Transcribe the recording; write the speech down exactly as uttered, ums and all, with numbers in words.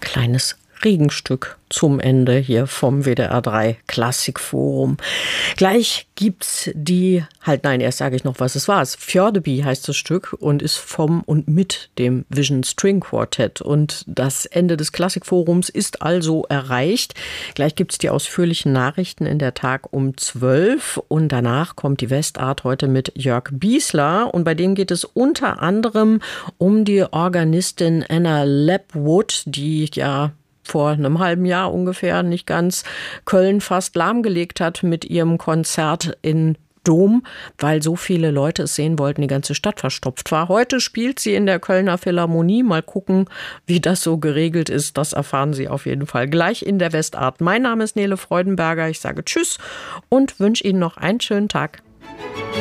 kleines Regenstück zum Ende hier vom W D R drei Klassikforum. Gleich gibt's die, halt nein, erst sage ich noch, was es war. Fjordeby heißt das Stück und ist vom und mit dem Vision String Quartet. Und das Ende des Klassikforums ist also erreicht. Gleich gibt's die ausführlichen Nachrichten in der Tag um zwölf und danach kommt die Westart heute mit Jörg Biesler und bei dem geht es unter anderem um die Organistin Anna Lapwood, die ja vor einem halben Jahr ungefähr, nicht ganz, Köln fast lahmgelegt hat mit ihrem Konzert in Dom, weil so viele Leute es sehen wollten, die ganze Stadt verstopft war. Heute spielt sie in der Kölner Philharmonie. Mal gucken, wie das so geregelt ist. Das erfahren Sie auf jeden Fall gleich in der Westart. Mein Name ist Nele Freudenberger. Ich sage Tschüss und wünsche Ihnen noch einen schönen Tag.